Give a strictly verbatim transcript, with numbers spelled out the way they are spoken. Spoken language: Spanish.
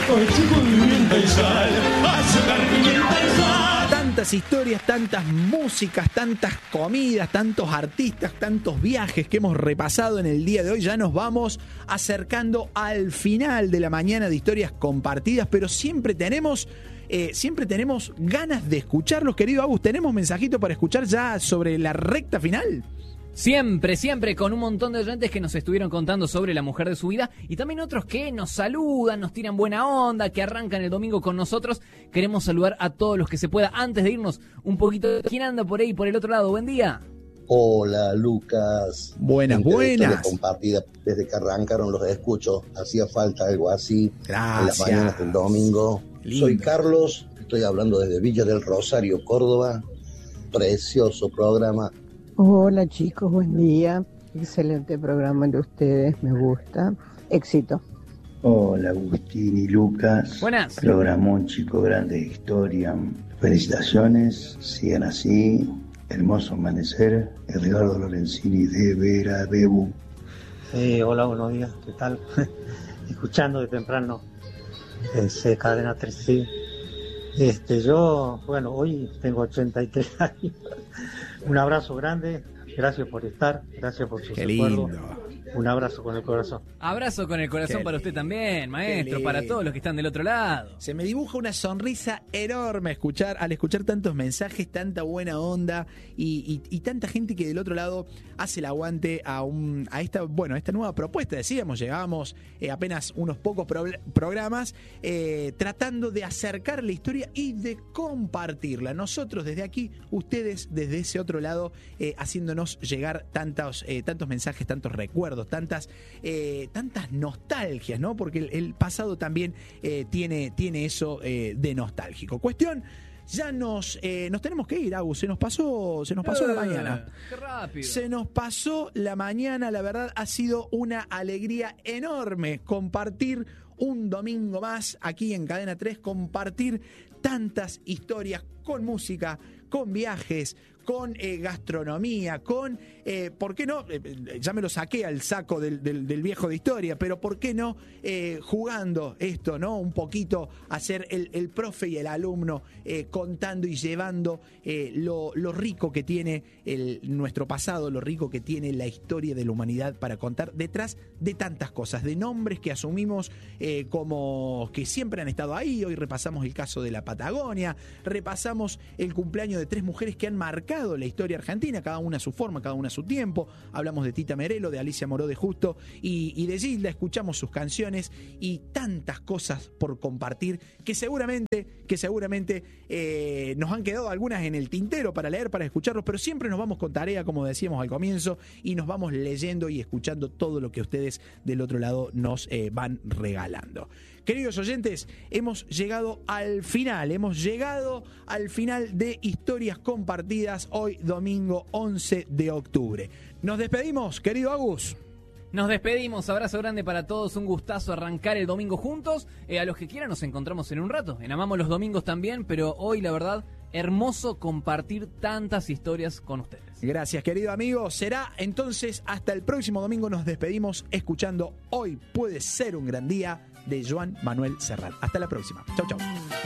Azúcar, pimienta y sal. Azúcar, pimienta y sal. Tantas historias, tantas músicas, tantas comidas, tantos artistas, tantos viajes que hemos repasado en el día de hoy. Ya nos vamos acercando al final de la mañana de historias compartidas, pero siempre tenemos... Eh, siempre tenemos ganas de escucharlos, querido Agus. ¿Tenemos mensajito para escuchar ya sobre la recta final? Siempre, siempre con un montón de oyentes que nos estuvieron contando sobre la mujer de su vida y también otros que nos saludan, nos tiran buena onda, que arrancan el domingo con nosotros. Queremos saludar a todos los que se pueda. Antes de irnos, un poquito de quién anda por ahí, por el otro lado. Buen día. Hola, Lucas. Buenas, buenas. Compartida desde que arrancaron los escucho. Hacía falta algo así. Gracias. En las mañanas del domingo. Lindo. Soy Carlos, estoy hablando desde Villa del Rosario, Córdoba. Precioso programa. Hola chicos, buen día. Excelente programa de ustedes, me gusta. Éxito. Hola Agustín y Lucas. Buenas. Programón chico grande de historia. Felicitaciones, sigan así. Hermoso amanecer. Edgardo Lorenzini de Vera Bebu. Eh, hola, buenos días, ¿qué tal? Escuchando de temprano ese Cadena tres C. Este, yo, bueno, hoy tengo ochenta y tres años. Un abrazo grande, gracias por estar, gracias por sus Qué recuerdos. lindo. Un abrazo con el corazón. Abrazo con el corazón Qué para usted también, maestro, lindo. para todos los que están del otro lado. Se me dibuja una sonrisa enorme escuchar, al escuchar tantos mensajes, tanta buena onda y, y, y tanta gente que del otro lado hace el aguante a un a esta bueno a esta nueva propuesta. Decíamos, llevábamos eh, apenas unos pocos pro, programas eh, tratando de acercar la historia y de compartirla. Nosotros desde aquí, ustedes desde ese otro lado, eh, haciéndonos llegar tantos, eh, tantos mensajes, tantos recuerdos, tantas, eh, tantas nostalgias, ¿no? Porque el, el pasado también eh, tiene, tiene eso eh, de nostálgico. Cuestión, ya nos, eh, nos tenemos que ir, Agus. Se nos pasó, se nos pasó Eh, la mañana. Qué rápido. Se nos pasó la mañana, la verdad ha sido una alegría enorme compartir un domingo más aquí en Cadena tres, compartir tantas historias con música, con viajes, con eh, gastronomía, con, eh, ¿por qué no? Eh, ya me lo saqué al saco del, del, del viejo de historia, pero ¿por qué no eh, jugando esto, ¿no? Un poquito a ser el, el profe y el alumno, eh, contando y llevando eh, lo, lo rico que tiene el, nuestro pasado, lo rico que tiene la historia de la humanidad para contar detrás de tantas cosas, de nombres que asumimos eh, como que siempre han estado ahí. Hoy repasamos el caso de la Patagonia, repasamos el cumpleaños de tres mujeres que han marcado la historia argentina, cada una a su forma, cada una a su tiempo. Hablamos de Tita Merelo, de Alicia Moró de Justo y, y de Gilda, escuchamos sus canciones y tantas cosas por compartir que seguramente, que seguramente eh, nos han quedado algunas en el tintero para leer, para escucharlos, pero siempre nos vamos con tarea, como decíamos al comienzo, y nos vamos leyendo y escuchando todo lo que ustedes del otro lado nos eh, van regalando. Queridos oyentes, hemos llegado al final, hemos llegado al final de Historias Compartidas, hoy domingo once de octubre. Nos despedimos, querido Agus. Nos despedimos, abrazo grande para todos, un gustazo arrancar el domingo juntos. Eh, a los que quieran nos encontramos en un rato. En Amamos los Domingos también, pero hoy la verdad, hermoso compartir tantas historias con ustedes. Gracias, querido amigo. Será entonces hasta el próximo domingo. Nos despedimos escuchando Hoy Puede Ser un Gran Día de Joan Manuel Serrat. Hasta la próxima. Chau, chau.